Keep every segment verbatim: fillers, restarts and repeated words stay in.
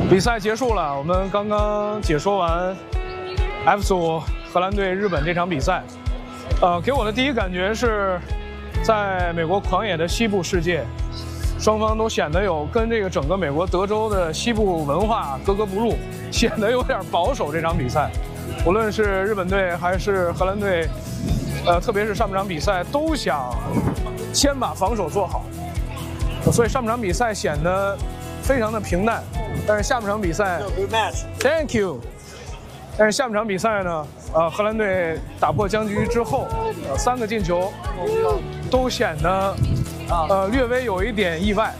比赛结束了，我们刚刚解说完 F 组荷兰队日本这场比赛。呃，给我的第一感觉是，在美国狂野的西部世界，双方都显得有跟这个整个美国德州的西部文化格格不入，显得有点保守。这场比赛，无论是日本队还是荷兰队，呃，特别是上半场比赛，都想先把防守做好，所以上半场比赛显得非常的平淡。但是下半场比赛 ，Thank you。但是下半场比赛呢，呃，荷兰队打破僵局之后，呃，三个进球都显得呃略微有一点意外。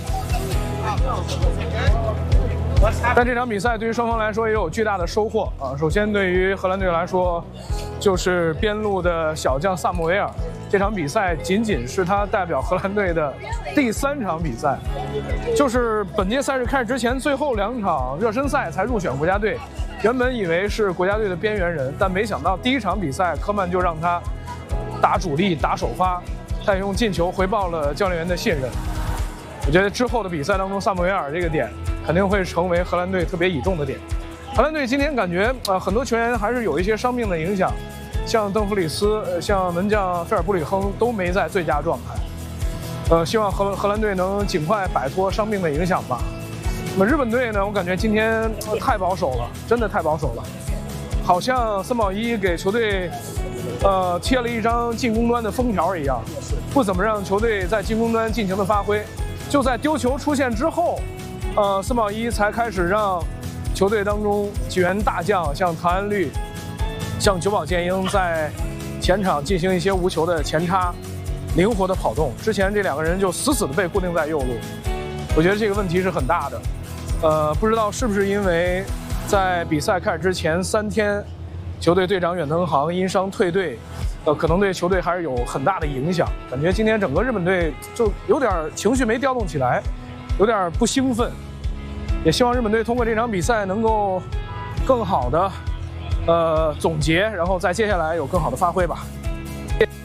但这场比赛对于双方来说也有巨大的收获啊。首先，对于荷兰队来说，就是边路的小将萨姆维尔，这场比赛仅仅是他代表荷兰队的第三场比赛，就是本届赛事开始之前最后两场热身赛才入选国家队。原本以为是国家队的边缘人，但没想到第一场比赛科曼就让他打主力、打首发，他也用进球回报了教练员的信任。我觉得之后的比赛当中，萨姆维尔这个点肯定会成为荷兰队特别倚重的点。荷兰队今天感觉呃很多球员还是有一些伤病的影响，像邓弗里斯、呃、像门将费尔布里亨都没在最佳状态。呃，希望荷荷兰队能尽快摆脱伤病的影响吧。那么日本队呢，我感觉今天、呃、太保守了，真的太保守了，好像森保一给球队呃贴了一张进攻端的封条一样，不怎么让球队在进攻端尽情的发挥。就在丢球出现之后，呃，森保一才开始让球队当中几员大将，像唐安绿、像久保建英在前场进行一些无球的前插，灵活的跑动。之前这两个人就死死的被固定在右路，我觉得这个问题是很大的。呃，不知道是不是因为在比赛开始之前三天，球队队长远藤航因伤退队，呃，可能对球队还是有很大的影响。感觉今天整个日本队就有点情绪没调动起来，有点不兴奋。也希望日本队通过这场比赛能够更好的呃总结，然后在接下来有更好的发挥吧。